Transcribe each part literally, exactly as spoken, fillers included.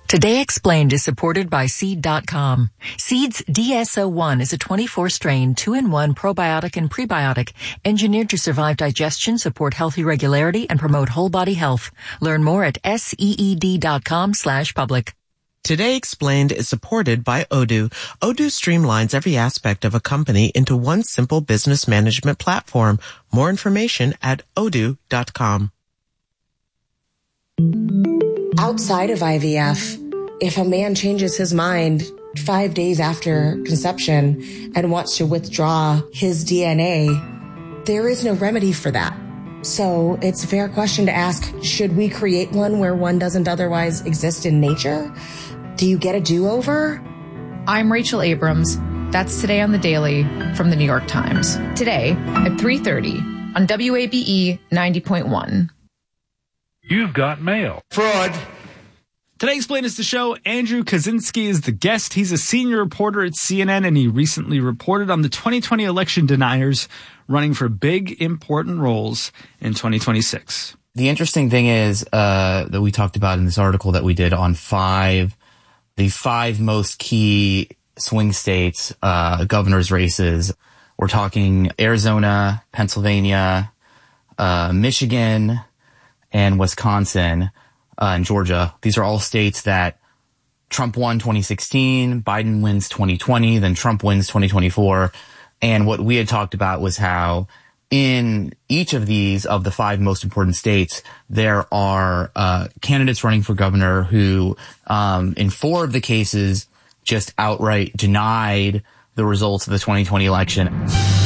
Today Explained is supported by Seed dot com. Seed's D S O one is a twenty-four strain, two in one probiotic and prebiotic, engineered to survive digestion, support healthy regularity, and promote whole body health. Learn more at seed dot com slash public. Today Explained is supported by Odoo. Odoo streamlines every aspect of a company into one simple business management platform. More information at odoo dot com. Outside of I V F, if a man changes his mind five days after conception and wants to withdraw his D N A, there is no remedy for that. So it's a fair question to ask, should we create one where one doesn't otherwise exist in nature? Do you get a do-over? I'm Rachel Abrams. That's Today on the Daily from the New York Times. Today at three thirty on W A B E ninety point one. You've got mail. Fraud. Today Explained is the show. Andrew Kaczynski is the guest. He's a senior reporter at C N N, and he recently reported on the twenty twenty election deniers running for big, important roles in twenty twenty-six. The interesting thing is uh that we talked about in this article that we did on five, the five most key swing states, uh governor's races. We're talking Arizona, Pennsylvania, uh Michigan, and Wisconsin, uh, and Georgia. These are all states that Trump won twenty sixteen, Biden wins twenty twenty, then Trump wins twenty twenty-four. And what we had talked about was how in each of these, of the five most important states, there are uh candidates running for governor who, um in four of the cases, just outright denied the results of the twenty twenty election.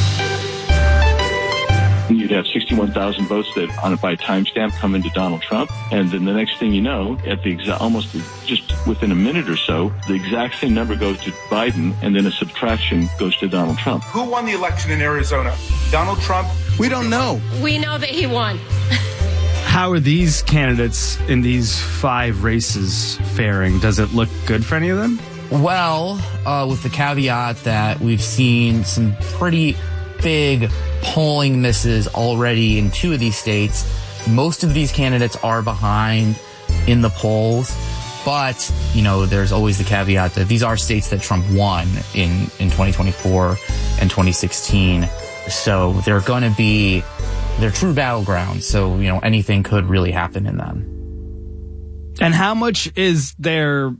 You'd have sixty-one thousand votes that, on by timestamp, come into Donald Trump, and then the next thing you know, at the exa- almost just within a minute or so, the exact same number goes to Biden, and then a subtraction goes to Donald Trump. Who won the election in Arizona? Donald Trump? We don't know. We know that he won. How are these candidates in these five races faring? Does it look good for any of them? Well, uh, with the caveat that we've seen some pretty big polling misses already in two of these states. Most of these candidates are behind in the polls, but, you know, there's always the caveat that these are states that Trump won in, in twenty twenty-four and twenty sixteen. So they're going to be, they're true battlegrounds. So, you know, anything could really happen in them. And how much is their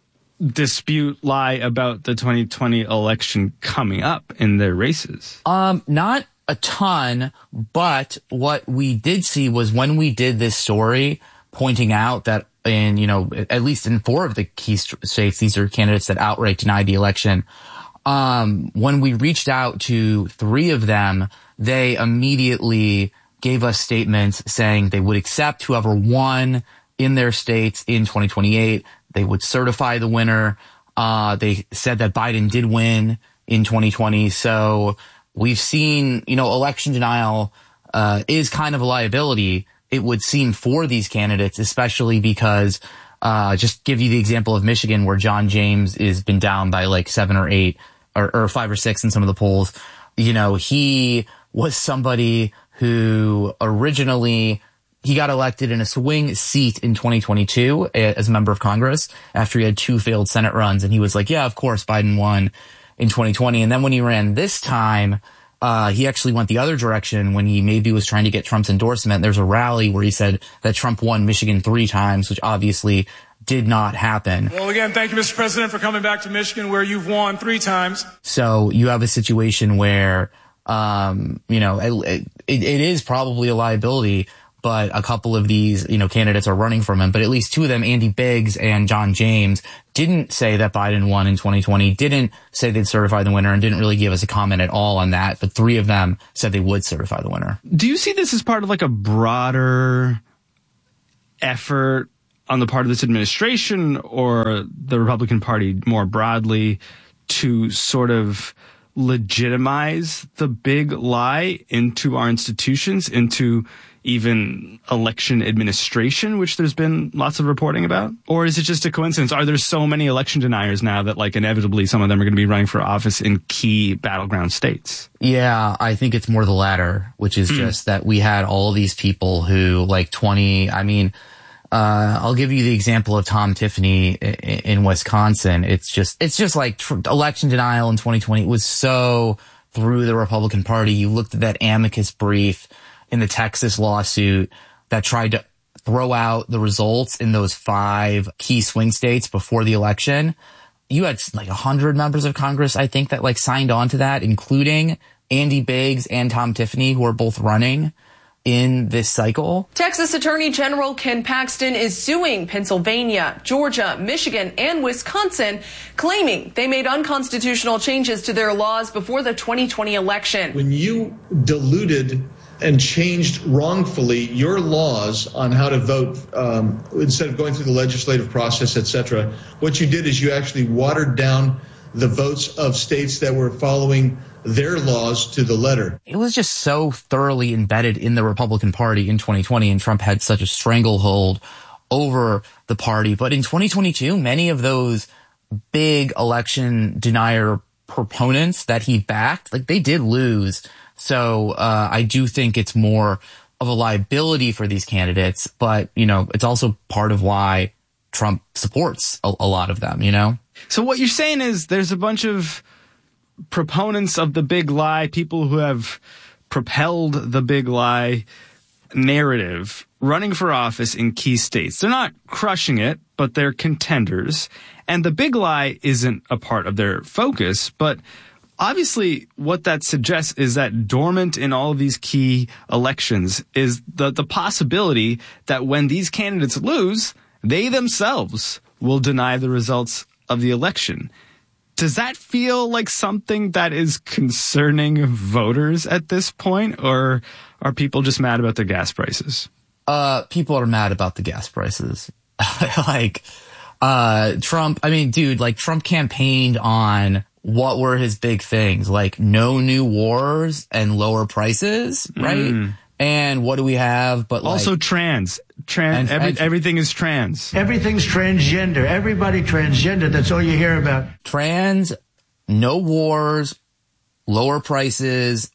dispute lie about the twenty twenty election coming up in their races? Um, not a ton, but what we did see was when we did this story pointing out that in, you know, at least in four of the key states, these are candidates that outright denied the election. Um, when we reached out to three of them, they immediately gave us statements saying they would accept whoever won in their states in twenty twenty-eight. They would certify the winner. Uh, they said that Biden did win in twenty twenty. So we've seen, you know, election denial uh is kind of a liability, it would seem, for these candidates, especially because uh just give you the example of Michigan, where John James has been down by like seven or eight or, or five or six in some of the polls. You know, he was somebody who originally he got elected in a swing seat in twenty twenty-two as a member of Congress after he had two failed Senate runs. And he was like, yeah, of course, Biden won in twenty twenty. And then when he ran this time, uh, he actually went the other direction when he maybe was trying to get Trump's endorsement. There's a rally where he said that Trump won Michigan three times, which obviously did not happen. Well, again, thank you, Mister President, for coming back to Michigan, where you've won three times. So you have a situation where, um, you know, it, it, it is probably a liability, but a couple of these, you know, candidates are running from him. But at least two of them, Andy Biggs and John James, didn't say that Biden won in twenty twenty, didn't say they'd certify the winner, and didn't really give us a comment at all on that. But three of them said they would certify the winner. Do you see this as part of like a broader effort on the part of this administration or the Republican Party more broadly to sort of legitimize the big lie into our institutions, into even election administration, which there's been lots of reporting about? Or is it just a coincidence? Are there so many election deniers now that like inevitably some of them are going to be running for office in key battleground states? Yeah, I think it's more the latter, which is mm. just that we had all of these people who like twenty, I mean, Uh, I'll give you the example of Tom Tiffany in, in Wisconsin. It's just, it's just like tr- election denial in twenty twenty. It was so through the Republican Party. You looked at that amicus brief in the Texas lawsuit that tried to throw out the results in those five key swing states before the election. You had like a hundred members of Congress, I think, that like signed on to that, including Andy Biggs and Tom Tiffany, who are both running in this cycle. Texas Attorney General Ken Paxton is suing Pennsylvania, Georgia, Michigan, and Wisconsin, claiming they made unconstitutional changes to their laws before the twenty twenty election. When you diluted and changed wrongfully your laws on how to vote, um, instead of going through the legislative process, et cetera, what you did is you actually watered down the votes of states that were following their laws to the letter. It was just so thoroughly embedded in the Republican Party in twenty twenty, and Trump had such a stranglehold over the party. But in twenty twenty-two, many of those big election denier proponents that he backed, like they did lose. So uh, I do think it's more of a liability for these candidates, but, you know, it's also part of why Trump supports a, a lot of them, you know? So what you're saying is there's a bunch of proponents of the big lie, people who have propelled the big lie narrative, running for office in key states. They're not crushing it, but they're contenders. And the big lie isn't a part of their focus, but obviously what that suggests is that dormant in all of these key elections is the, the possibility that when these candidates lose, they themselves will deny the results of the election. Does that feel like something that is concerning voters at this point, or are people just mad about the gas prices? Uh, people are mad about the gas prices. like, uh, Trump, I mean, dude, like Trump campaigned on what were his big things, like no new wars and lower prices, right? Mm. And what do we have? But also like, trans, trans, and, every, and, everything is trans. Everything's transgender. Everybody transgender. That's all you hear about. Trans, no wars, lower prices,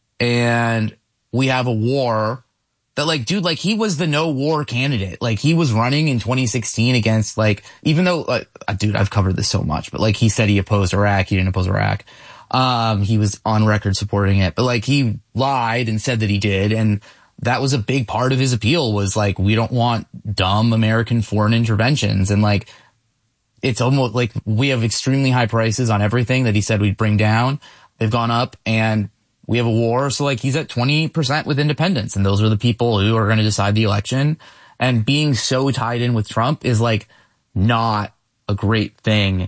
and we have a war that like, dude, like he was the no war candidate. Like he was running in twenty sixteen against like, even though, like, dude, I've covered this so much, but like he said he opposed Iraq. He didn't oppose Iraq. Um, he was on record supporting it, but like he lied and said that he did. And that was a big part of his appeal was like, we don't want dumb American foreign interventions. And like, it's almost like we have extremely high prices on everything that he said we'd bring down. They've gone up and we have a war. So like he's at twenty percent with independents. And those are the people who are going to decide the election. And being so tied in with Trump is like not a great thing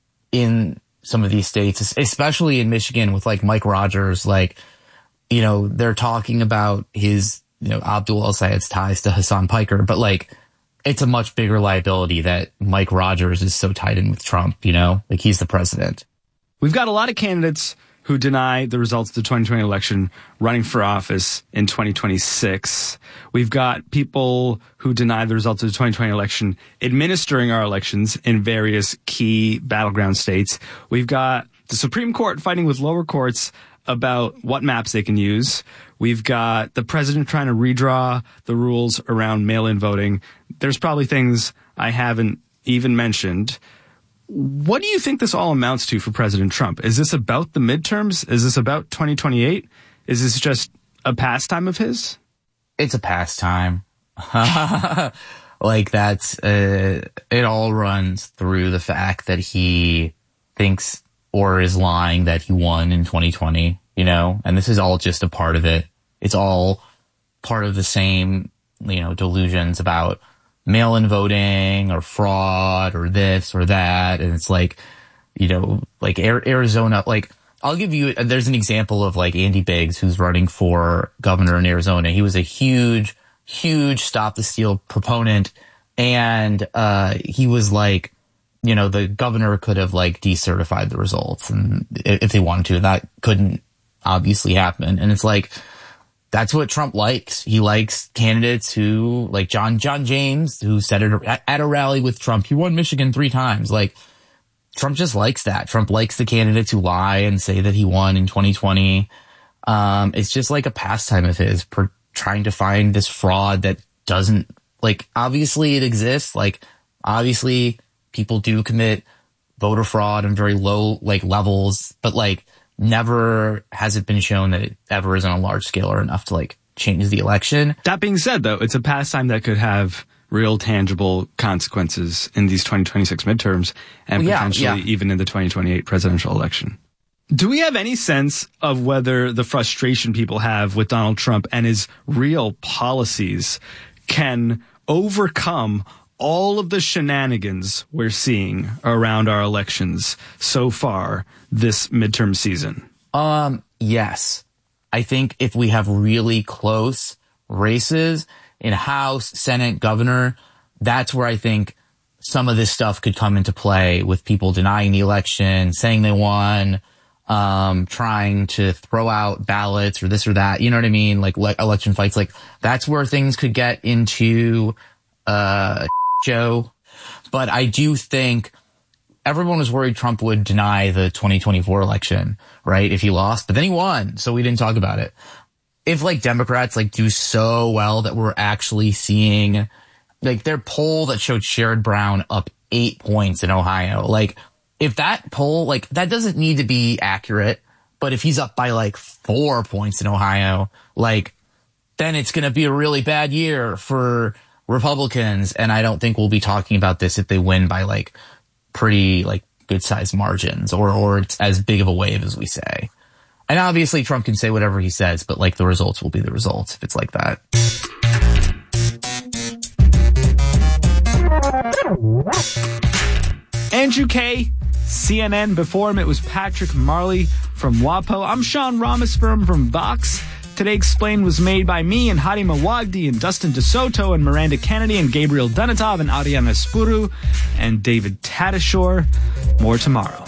in some of these states, especially in Michigan with like Mike Rogers. Like, you know, they're talking about his, you know, Abdul El-Sayed's ties to Hassan Piker, but like it's a much bigger liability that Mike Rogers is so tied in with Trump, you know, like he's the president. We've got a lot of candidates who deny the results of the twenty twenty election running for office in twenty twenty-six. We've got people who deny the results of the twenty twenty election administering our elections in various key battleground states. We've got the Supreme Court fighting with lower courts about what maps they can use. We've got the president trying to redraw the rules around mail-in voting. There's probably things I haven't even mentioned. What do you think this all amounts to for President Trump? Is this about the midterms? Is this about twenty twenty-eight? Is this just a pastime of his? It's a pastime. Like that's, uh, it all runs through the fact that he thinks or is lying that he won in twenty twenty, you know, and this is all just a part of it. It's all part of the same, you know, delusions about mail-in voting or fraud or this or that. And it's like, you know, like Arizona, like I'll give you, there's an example of like Andy Biggs, who's running for governor in Arizona. He was a huge, huge Stop the Steal proponent. And, uh, he was like, you know, the governor could have like decertified the results, and if they wanted to, that couldn't obviously happen. And it's like, that's what Trump likes. He likes candidates who, like John John James, who said it at a rally with Trump. He won Michigan three times. Like, Trump just likes that. Trump likes the candidates who lie and say that he won in twenty twenty. Um, it's just like a pastime of his, per trying to find this fraud that doesn't Like, obviously it exists. Like, obviously people do commit voter fraud on very low, like, levels, but, like, never has it been shown that it ever is on a large scale or enough to, like, change the election. That being said, though, it's a pastime that could have real tangible consequences in these twenty twenty-six midterms and yeah, potentially yeah. even in the twenty twenty-eight presidential election. Do we have any sense of whether the frustration people have with Donald Trump and his real policies can overcome all of the shenanigans we're seeing around our elections so far this midterm season? Um, yes. I think if we have really close races in House, Senate, Governor, that's where I think some of this stuff could come into play, with people denying the election, saying they won, um, trying to throw out ballots or this or that. You know what I mean? Like le- election fights. Like, that's where things could get into uh show. But I do think everyone was worried Trump would deny the twenty twenty-four election, right? If he lost, but then he won, so we didn't talk about it. If, like, Democrats, like, do so well that we're actually seeing, like, their poll that showed Sherrod Brown up eight points in Ohio, like, if that poll, like, that doesn't need to be accurate, but if he's up by, like, four points in Ohio, like, then it's going to be a really bad year for Republicans. And I don't think we'll be talking about this if they win by, like, pretty, like, good-sized margins, or, or it's as big of a wave as we say. And obviously Trump can say whatever he says, but, like, the results will be the results if it's like that. Andrew K., C N N. Before him, it was Patrick Marley from WAPO. I'm Sean Ramaswamy from Vox. Today Explained was made by me and Hadi Mawagdi and Dustin DeSoto and Miranda Kennedy and Gabriel Dunatov and Ariana Spuru and David Tadashore. More tomorrow.